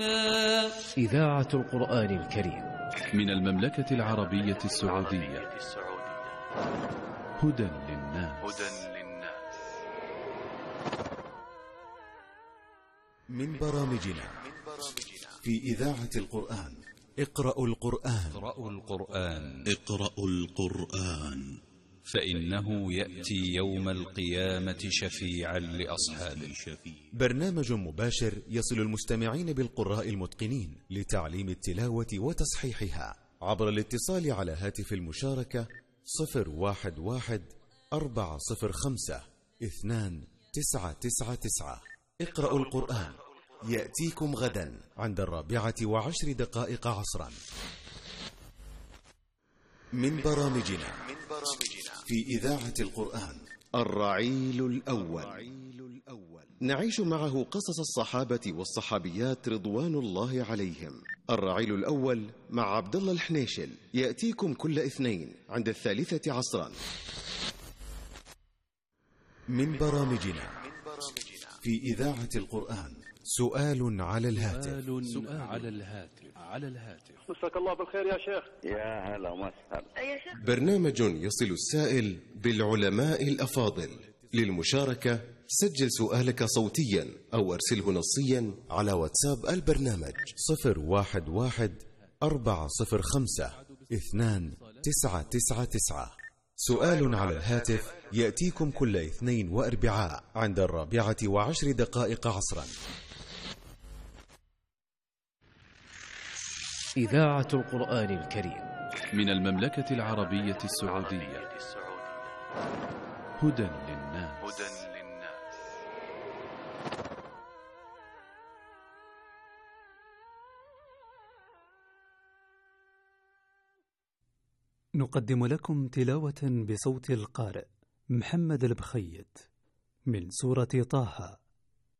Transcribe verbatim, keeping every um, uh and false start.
إذاعة القرآن الكريم من المملكة العربية السعودية. هدى للناس. من برامجنا في إذاعة القرآن. اقرأوا القرآن. اقرأوا القرآن. اقرأوا القرآن فإنه يأتي يوم القيامة شفيعا لأصحابه. برنامج مباشر يصل المستمعين بالقراء المتقنين لتعليم التلاوة وتصحيحها عبر الاتصال على هاتف المشاركة صفر واحد واحد أربعة صفر خمسة اثنان تسعة تسعة تسعة. اقرأوا القرآن يأتيكم غدا عند الرابعة وعشر دقائق عصرا. من برامجنا في إذاعة القرآن. الرعيل الأول، نعيش معه قصص الصحابة والصحابيات رضوان الله عليهم. الرعيل الأول مع عبد الله الحنيشل يأتيكم كل اثنين عند الثالثة عصرا. من برامجنا في إذاعة القرآن. سؤال على الهاتف. سؤال على الهاتف. على الهاتف. مساك الله بالخير يا شيخ. يا هلا وسهلا يا شيخ. برنامج يصل السائل بالعلماء الأفاضل. للمشاركة سجل سؤالك صوتيا أو أرسله نصيا على واتساب البرنامج صفر واحد واحد أربعة صفر خمسة اثنان تسعة تسعة تسعة. سؤال على الهاتف يأتيكم كل اثنين وأربعاء عند الرابعة وعشر دقائق عصرا. إذاعة القرآن الكريم من المملكة العربية السعودية. هدى للناس. نقدم لكم تلاوة بصوت القارئ محمد البخيت من سورة طه